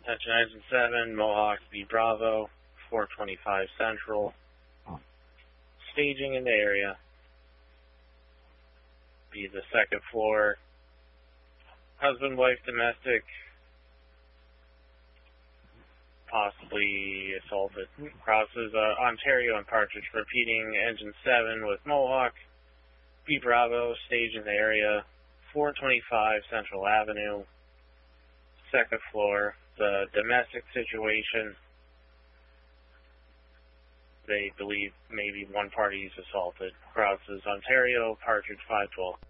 Attention Engine 7, Mohawk B Bravo, 425 Central. Staging in the area. Be the second floor. Husband, wife, domestic. Possibly assaulted. Crosses Ontario and Partridge. Repeating Engine 7 with Mohawk B Bravo, stage in the area, 425 Central Avenue, second floor. The domestic situation, they believe maybe one party is assaulted. Crosses Ontario, Partridge 512.